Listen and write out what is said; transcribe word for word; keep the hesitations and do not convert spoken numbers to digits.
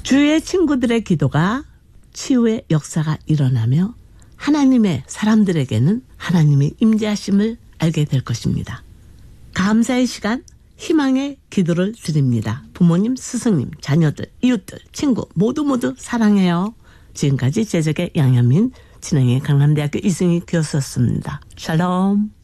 주위의 친구들의 기도가 치유의 역사가 일어나며 하나님의 사람들에게는 하나님의 임재하심을 알게 될 것입니다. 감사의 시간, 희망의 기도를 드립니다. 부모님, 스승님, 자녀들, 이웃들, 친구 모두 모두 사랑해요. 지금까지 제작의 양현민, 진행의 강남대학교 이승희 교수였습니다. 샬롬.